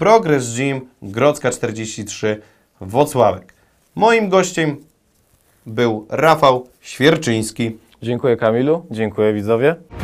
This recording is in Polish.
Progress Gym Grodzka 43 Włocławek. Moim gościem był Rafał Świerczyński. Dziękuję Kamilu, dziękuję widzowie.